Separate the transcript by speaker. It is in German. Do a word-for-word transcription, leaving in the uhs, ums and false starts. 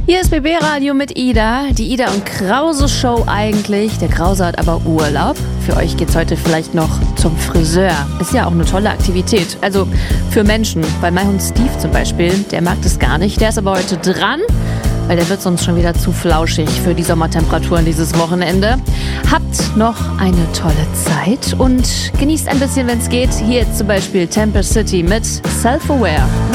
Speaker 1: Hier ist B B Radio mit Ida, die Ida und Krause Show eigentlich. Der Krause hat aber Urlaub. Für euch geht's heute vielleicht noch zum Friseur. Ist ja auch eine tolle Aktivität. Also für Menschen, weil mein Hund Steve zum Beispiel, der mag das gar nicht. Der ist aber heute dran, weil der wird sonst schon wieder zu flauschig für die Sommertemperaturen dieses Wochenende. Habt noch eine tolle Zeit und genießt ein bisschen, wenn es geht. Hier jetzt zum Beispiel Temple City mit Self-Aware.